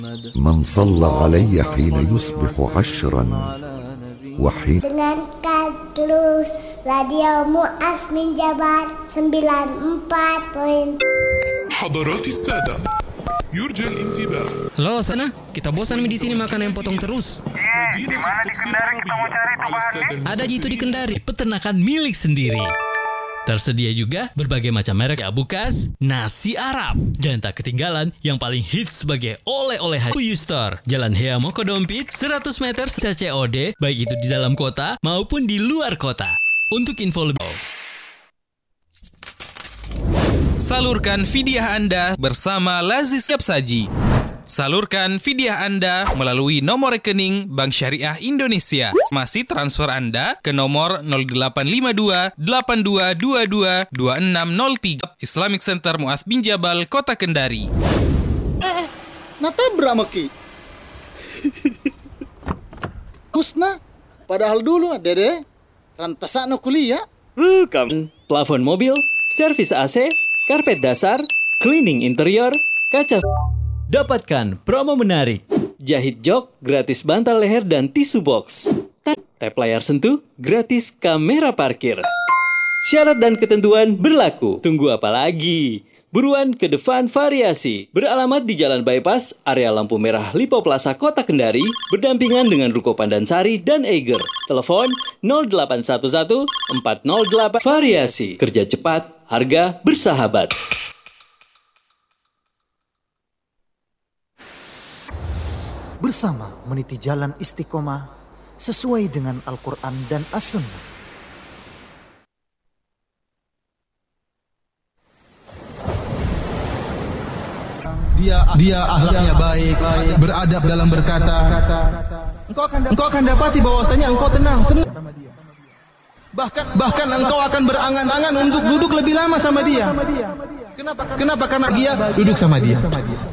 من صلى علي حين يصبح 10 وحين Dengarkan terus Radio Mu'az bin Jabal 94. حضرات السادة يرجى الانتباه. Halo sana, kita bosan di sini makan ayam potong terus. Di mana di Kendari kita mau cari tuh? Ada jitu di Kendari, peternakan milik sendiri. Tersedia juga berbagai macam merek abu kas, nasi Arab, dan tak ketinggalan yang paling hits sebagai oleh-oleh Uyu Store, Jalan Hea Mokodompit, 100 meter CCOD, baik itu di dalam kota maupun di luar kota. Untuk info lebih, salurkan fidyah Anda bersama Lazis Siap Saji. Salurkan fidyah Anda melalui nomor rekening Bank Syariah Indonesia. Masih transfer Anda ke nomor 0852 8222 2603 Islamic Center Mu'az bin Jabal, Kota Kendari. Natabrak maki. Kusna, padahal dulu dede rantasana kuliah. plafon mobil, servis AC, karpet dasar, cleaning interior, kaca. Dapatkan promo menarik. Jahit jok, gratis bantal leher dan tisu box. Tap layar sentuh, gratis kamera parkir. Syarat dan ketentuan berlaku. Tunggu apa lagi? Buruan ke depan Variasi. Beralamat di Jalan Bypass, area lampu merah Lipo Plaza, Kota Kendari, berdampingan dengan Ruko Pandansari dan Eiger. Telepon 0811 408. Variasi. Kerja cepat, harga bersahabat. Bersama meniti jalan istiqomah sesuai dengan Al-Quran dan As-Sunnah. Dia akhlaknya baik, beradab dalam berkata. Engkau akan dapati bahwasanya engkau tenang, senang. Bahkan engkau akan berangan-angan untuk duduk lebih lama sama dia. Kenapa? Karena dia duduk sama dia.